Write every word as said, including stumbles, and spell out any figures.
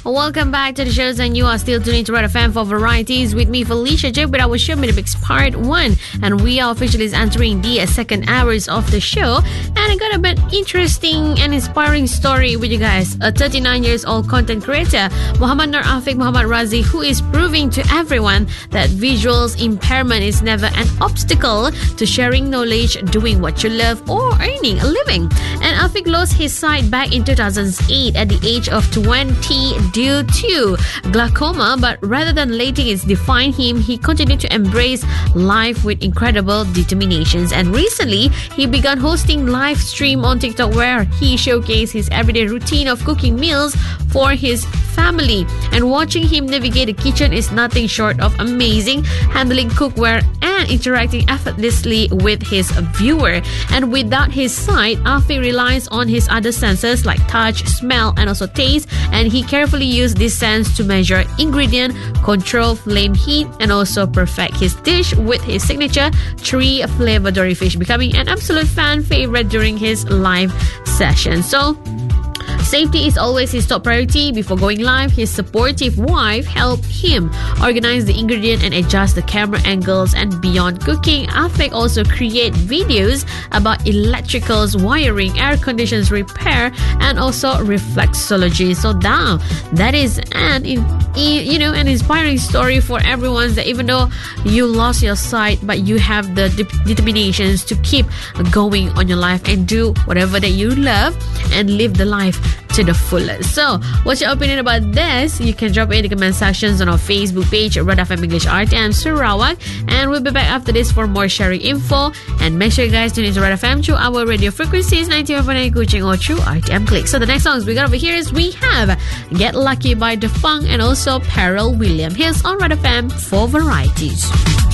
Welcome back to the shows, and you are still tuning to Red F M for varieties with me, Felicia J. With our show Minimix Part one, and we are officially entering the second hours of the show. And I got a bit interesting and inspiring story with you guys. A thirty-nine years old content creator, Muhammad Nur Afiq Muhammad Razi, who is proving to everyone that visuals impairment is never an obstacle to sharing knowledge, doing what you love, or earning a living. And Afiq lost his sight back in two thousand eight at the age of twenty due to glaucoma, but rather than letting it define him, he continued to embrace life with incredible determinations. And recently, he began hosting live stream on TikTok where he showcased his everyday routine of cooking meals for his family. And watching him navigate the kitchen is nothing short of amazing, handling cookware and interacting effortlessly with his viewer. And without his sight, Afiq relies on his other senses like touch, smell, and also taste. And he carefully used this sense to measure ingredient, control flame heat, and also perfect his dish with his signature three flavor dory fish, becoming an absolute fan favorite during his live session. So safety is always his top priority. Before going live, his supportive wife helped him organize the ingredient and adjust the camera angles. And beyond cooking, Afiq also create videos about electricals, wiring, air conditions repair, and also reflexology. So now that is an you know an inspiring story for everyone, that even though you lost your sight, but you have the de- determinations to keep going on your life and do whatever that you love and live the life to the fullest. So what's your opinion about this? You can drop it in the comment sections on our Facebook page, Red F M English R T M Sarawak, and we'll be back after this for more sharing info. And make sure you guys tune into Red F M through our radio frequencies ninety-one point nine Kuching or through R T M Click. So the next songs we got over here is we have Get Lucky by Defang and also Pharrell Williams. Here's on Red F M for varieties.